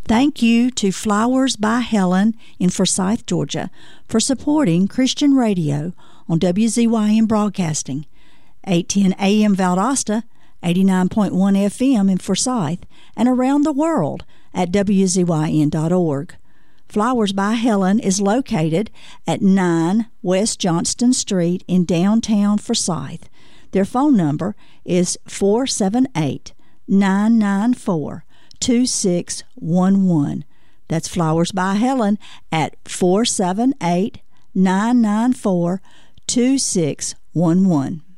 Thank you to Flowers by Helen in Forsyth, Georgia, for supporting Christian radio on WZYM Broadcasting, 810 AM Valdosta, 89.1 FM in Forsyth, and around the world at WZYN.org. Flowers by Helen is located at 9 West Johnston Street in downtown Forsyth. Their phone number is 478-994-2611. That's Flowers by Helen at 478-994-2611.